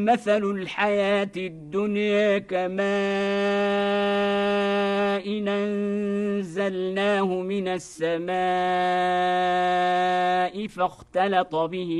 مثل الحياة الدنيا كماء إن أنزلناه من السماء فاختلط به